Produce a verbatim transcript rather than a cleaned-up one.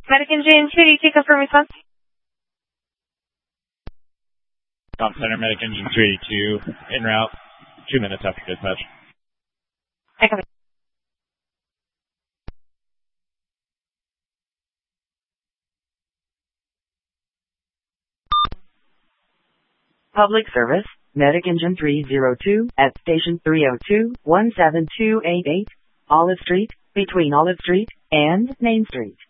Medic Engine two eighty-two, confirm response. Com Center, Medic Engine two eighty-two, en route, two minutes after dispatch. I copy. Public service, Medic Engine three oh two at station three oh two, one seven two eight eight, Olive Street, between Olive Street and Main Street.